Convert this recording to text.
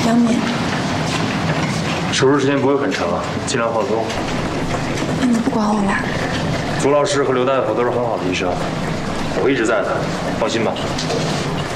2年。 手术时间不会很长啊，尽量放松。 那你不管我了？ 祖老师和刘大夫都是很好的医生，我会一直在的，放心吧。